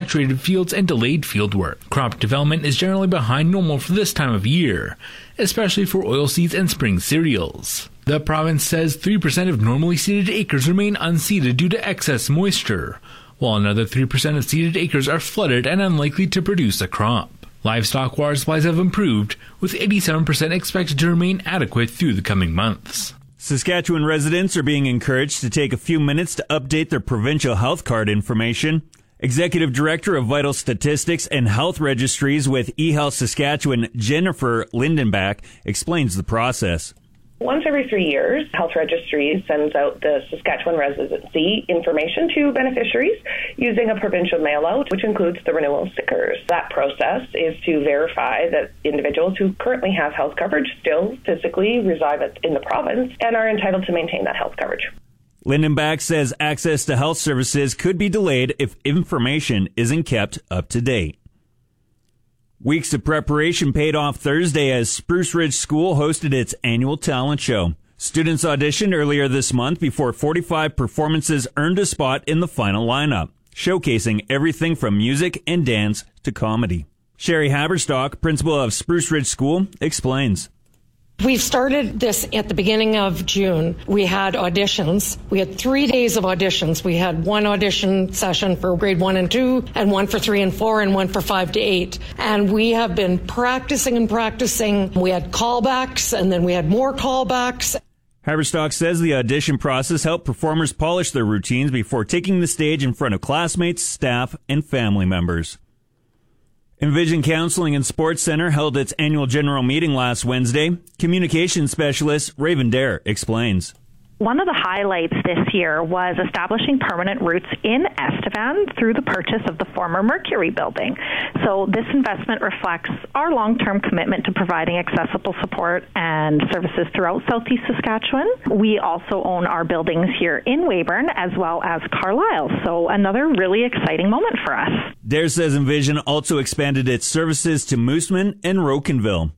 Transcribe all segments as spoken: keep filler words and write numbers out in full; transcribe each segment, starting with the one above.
saturated fields and delayed field work. Crop development is generally behind normal for this time of year, especially for oilseeds and spring cereals. The province says three percent of normally seeded acres remain unseeded due to excess moisture, while another three percent of seeded acres are flooded and unlikely to produce a crop. Livestock water supplies have improved, with eighty-seven percent expected to remain adequate through the coming months. Saskatchewan residents are being encouraged to take a few minutes to update their provincial health card information. Executive Director of Vital Statistics and Health Registries with eHealth Saskatchewan, Jennifer Lindenbach, explains the process. Once every three years, Health Registries sends out the Saskatchewan residency information to beneficiaries using a provincial mail-out, which includes the renewal stickers. That process is to verify that individuals who currently have health coverage still physically reside in the province and are entitled to maintain that health coverage. Lindenbach says access to health services could be delayed if information isn't kept up to date. Weeks of preparation paid off Thursday as Spruce Ridge School hosted its annual talent show. Students auditioned earlier this month before forty-five performances earned a spot in the final lineup, showcasing everything from music and dance to comedy. Sherry Haberstock, principal of Spruce Ridge School, explains. We started this at the beginning of June. We had auditions. We had three days of auditions. We had one audition session for grade one and two, and one for three and four, and one for five to eight. And we have been practicing and practicing. We had callbacks, and then we had more callbacks. Haberstock says the audition process helped performers polish their routines before taking the stage in front of classmates, staff, and family members. Envision Counseling and Sports Center held its annual general meeting last Wednesday. Communications specialist Raven Dare explains. One of the highlights this year was establishing permanent roots in Estevan through the purchase of the former Mercury building. So this investment reflects our long-term commitment to providing accessible support and services throughout Southeast Saskatchewan. We also own our buildings here in Weyburn as well as Carlisle. So another really exciting moment for us. Dare says Envision also expanded its services to Mooseman and Rokenville.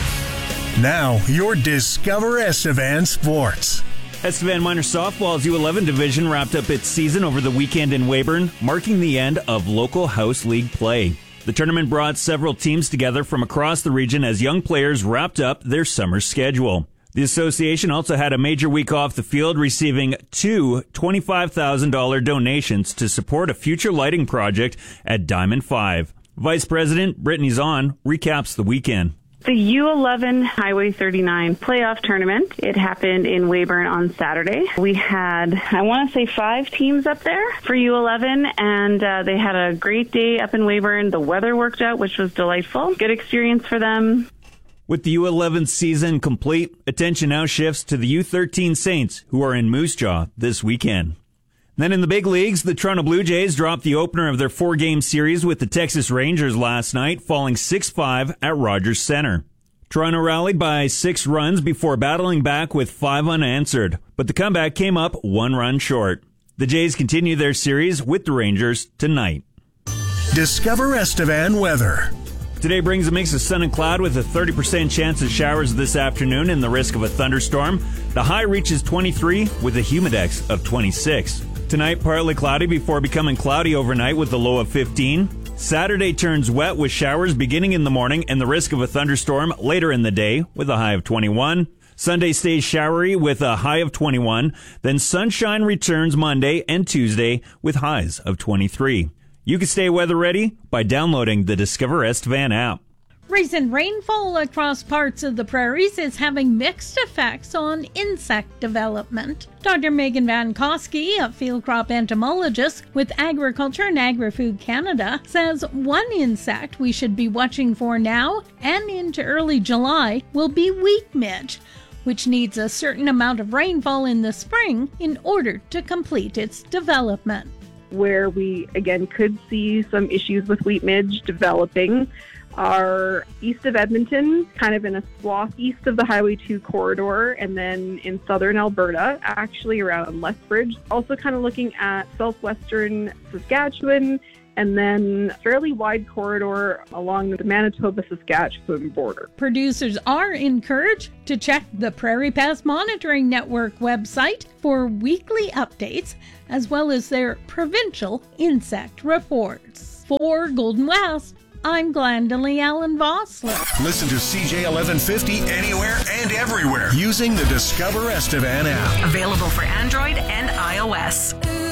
Now, your Discover Estevan Sports. Estevan Minor Softball's U eleven division wrapped up its season over the weekend in Weyburn, marking the end of local house league play. The tournament brought several teams together from across the region as young players wrapped up their summer schedule. The association also had a major week off the field, receiving two twenty-five thousand dollars donations to support a future lighting project at Diamond five. Vice President Brittany Zahn recaps the weekend. The U eleven Highway thirty-nine playoff tournament, it happened in Weyburn on Saturday. We had, I want to say, five teams up there for U eleven, and uh, they had a great day up in Weyburn. The weather worked out, which was delightful. Good experience for them. With the U eleven season complete, attention now shifts to the U thirteen Saints, who are in Moose Jaw this weekend. Then in the big leagues, the Toronto Blue Jays dropped the opener of their four-game series with the Texas Rangers last night, falling six five at Rogers Center. Toronto rallied by six runs before battling back with five unanswered, but the comeback came up one run short. The Jays continue their series with the Rangers tonight. Discover Estevan weather. Today brings a mix of sun and cloud with a thirty percent chance of showers this afternoon and the risk of a thunderstorm. The high reaches twenty-three with a humidex of twenty-six. Tonight, partly cloudy before becoming cloudy overnight with a low of fifteen. Saturday turns wet with showers beginning in the morning and the risk of a thunderstorm later in the day with a high of twenty-one. Sunday stays showery with a high of twenty-one. Then sunshine returns Monday and Tuesday with highs of twenty-three. You can stay weather ready by downloading the Discover Estevan app. Recent rainfall across parts of the prairies is having mixed effects on insect development. Doctor Megan Van Koski, a field crop entomologist with Agriculture and Agri-Food Canada, says one insect we should be watching for now and into early July will be wheat midge, which needs a certain amount of rainfall in the spring in order to complete its development. Where we, again, could see some issues with wheat midge developing are east of Edmonton, kind of in a swath east of the Highway two corridor, and then in southern Alberta, actually around Lethbridge. Also kind of looking at southwestern Saskatchewan, and then fairly wide corridor along the Manitoba-Saskatchewan border. Producers are encouraged to check the Prairie Pest Monitoring Network website for weekly updates, as well as their provincial insect reports. For For Golden West, I'm Glendalee Allen Vossler. Listen to C J eleven fifty anywhere and everywhere using the Discover Estevan app. Available for Android and iOS.